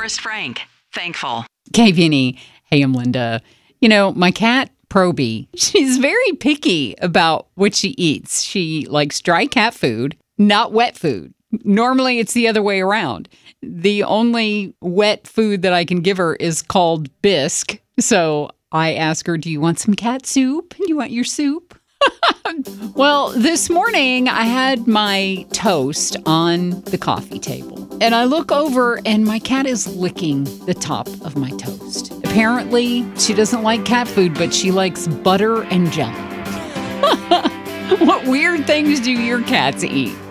Forrest Frank. Thankful. KVNE. Hey, I'm Linda. You know, my cat, Proby, she's very picky about what she eats. She likes dry cat food, not wet food. Normally, it's the other way around. The only wet food that I can give her is called bisque. So I ask her, do you want some cat soup? Do you want your soup? Well, this morning I had my toast on the coffee table. And I look over and my cat is licking the top of my toast. Apparently, she doesn't like cat food, but she likes butter and jelly. What weird things do your cats eat?